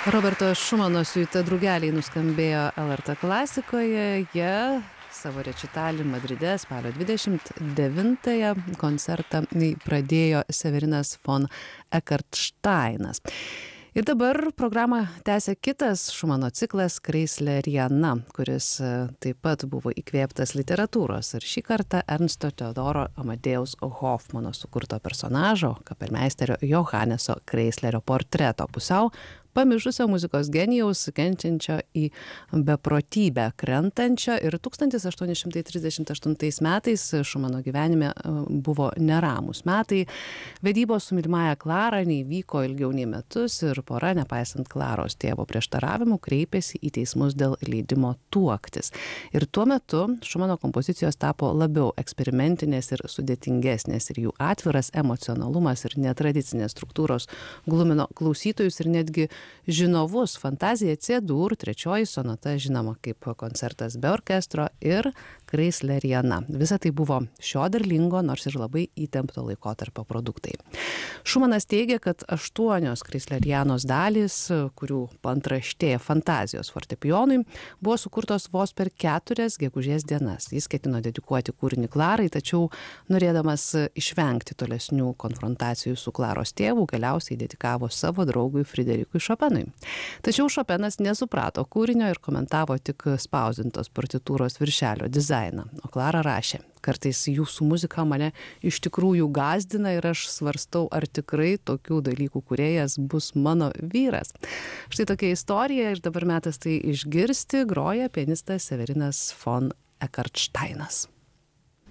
Roberto Šumano siuita Drugeliai nuskambėjo LRT klasikoje. Jie savo rečitalį Madride spalio 29-ąją koncertą pradėjo Severinas von Eckartsteinas. Ir dabar programą tęsia kitas Šumano ciklas Kreisleriana, kuris taip pat buvo įkvėptas literatūros. Ir šį kartą Ernsto Teodoro Amadeus Hofmano sukurto personažo, kapelmeisterio Johaneso Kreislerio portreto, pusiau pamišusio muzikos genijaus, kenčiančio į beprotybę krentančio. Ir 1838 metais Šumano gyvenime buvo neramūs metai. Vedybos su mylimąja Klara neįvyko ilgiau nei metus ir pora, nepaisant Klaros tėvo prieštaravimų, kreipėsi į teismus dėl leidimo tuoktis. Ir tuo metu Šumano kompozicijos tapo labiau eksperimentinės ir sudėtingesnės, ir jų atviras emocionalumas ir netradicinės struktūros glumino klausytojus ir netgi žinovus. Fantazija C-dur, trečioji sonata, žinoma kaip koncertas be orkestro, ir Kreisleriana. Visa tai buvo šio derlingo, nors ir labai įtempto laikotarpio produktai. Šumanas teigia, kad 8 Kreislerianos dalys, kurių antraštė Fantazijos fortepijonui, buvo sukurtos vos per 4 gegužės dienas. Jis ketino dedikuoti kūrinį Klarai, tačiau norėdamas išvengti tolesnių konfrontacijų su Klaros tėvu, galiausiai dedikavo savo draugui Friderikui Šopenui. Tačiau Šopenas nesuprato kūrinio ir komentavo tik spausdintos partitūros viršelio dizainą. O Klara rašė: kartais jūsų muzika mane iš tikrųjų gąsdina ir aš svarstau, ar tikrai tokių dalykų kūrėjas bus mano vyras. Štai tokia istorija ir dabar metas tai išgirsti. Groja pianistas Severinas von Eckartsteinas.